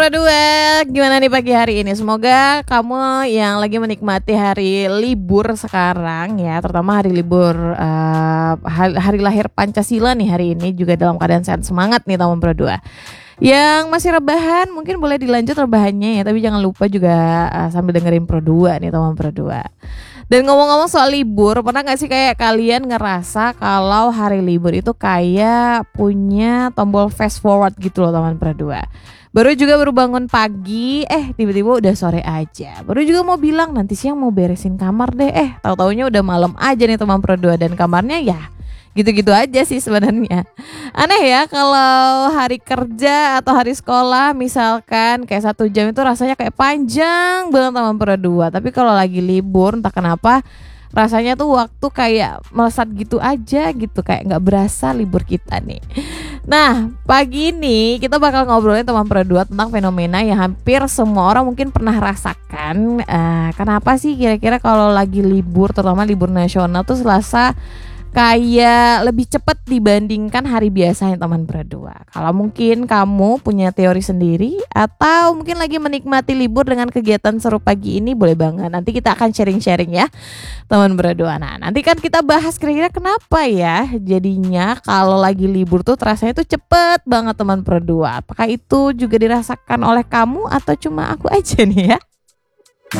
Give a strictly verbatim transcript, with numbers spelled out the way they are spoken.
Berdua, gimana nih pagi hari ini? Semoga kamu yang lagi menikmati hari libur sekarang ya, terutama hari libur uh, hari, hari lahir Pancasila nih hari ini juga dalam keadaan sehat semangat nih teman berdua. Yang masih rebahan mungkin boleh dilanjut rebahannya ya, tapi jangan lupa juga uh, sambil dengerin Pro dua nih teman berdua. Dan ngomong-ngomong soal libur, pernah gak sih kayak kalian ngerasa kalau hari libur itu kayak punya tombol fast forward gitu loh teman berdua. Baru juga baru bangun pagi, eh tiba-tiba udah sore aja. Baru juga mau bilang nanti siang mau beresin kamar deh, eh tahu-taunya udah malam aja nih teman Pro dua. Dan kamarnya ya gitu-gitu aja sih sebenarnya. Aneh ya kalau hari kerja atau hari sekolah misalkan kayak satu jam itu rasanya kayak panjang banget teman Pro dua. Tapi kalau lagi libur entah kenapa rasanya tuh waktu kayak melesat gitu aja gitu, kayak gak berasa libur kita nih. Nah pagi ini kita bakal ngobrolin teman Pro dua tentang fenomena yang hampir semua orang mungkin pernah rasakan. uh, Kenapa sih kira-kira kalau lagi libur, terutama libur nasional tuh Selasa kayak lebih cepat dibandingkan hari biasanya teman Pro dua. Kalau mungkin kamu punya teori sendiri atau mungkin lagi menikmati libur dengan kegiatan seru pagi ini, boleh banget. Nanti kita akan sharing-sharing ya teman Pro dua. Nah nanti kan kita bahas kira-kira kenapa ya jadinya kalau lagi libur tuh terasanya tuh cepet banget teman Pro dua. Apakah itu juga dirasakan oleh kamu atau cuma aku aja nih ya?